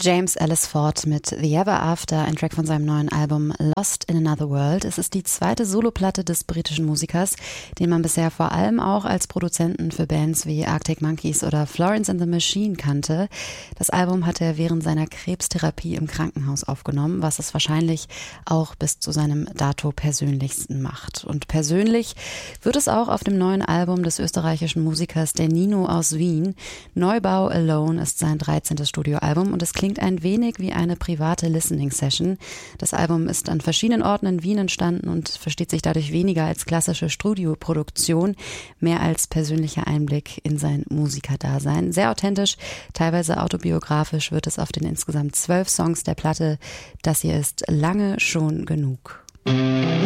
James Ellis Ford mit The Ever After, ein Track von seinem neuen Album Lost in Another World. Es ist die zweite Soloplatte des britischen Musikers, den man bisher vor allem auch als Produzenten für Bands wie Arctic Monkeys oder Florence and the Machine kannte. Das Album hat er während seiner Krebstherapie im Krankenhaus aufgenommen, was es wahrscheinlich auch bis zu seinem dato persönlichsten macht. Und persönlich wird es auch auf dem neuen Album des österreichischen Musikers der Nino aus Wien. Neubau Alone ist sein 13. Studioalbum und es klingt ein wenig wie eine private Listening-Session. Das Album ist an verschiedenen Orten in Wien entstanden und versteht sich dadurch weniger als klassische Studioproduktion, mehr als persönlicher Einblick in sein Musikerdasein. Sehr authentisch, teilweise autobiografisch wird es auf den insgesamt 12 Songs der Platte. Das hier ist Lange schon genug.